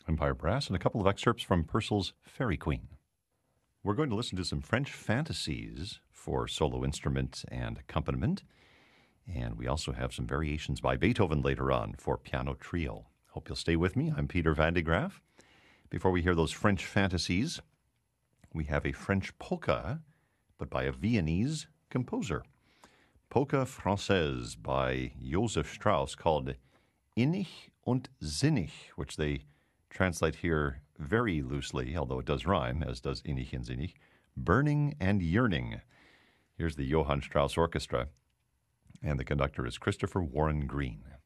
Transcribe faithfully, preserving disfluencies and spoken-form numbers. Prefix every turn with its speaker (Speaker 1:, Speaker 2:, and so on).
Speaker 1: Empire Brass, and a couple of excerpts from Purcell's Fairy Queen. We're going to listen to some French fantasies for solo instrument and accompaniment, and we also have some variations by Beethoven later on for piano trio. Hope you'll stay with me. I'm Peter Van de Graaf. Before we hear those French fantasies, we have a French polka, but by a Viennese composer. Polka Française by Joseph Strauss, called Innig und Sinnig, which they translate here very loosely, although it does rhyme, as does Innig and Sinnig, burning and yearning. Here's the Johann Strauss Orchestra, and the conductor is Christopher Warren Green.